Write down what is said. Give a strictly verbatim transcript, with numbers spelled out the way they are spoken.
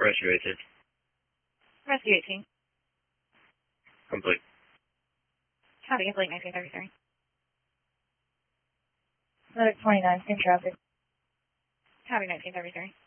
Rescue eighteen. Rescue eighteen. Complete. Copy, complete nineteen thirty-three. Medic twenty-nine, in traffic. Copy nineteen thirty-three.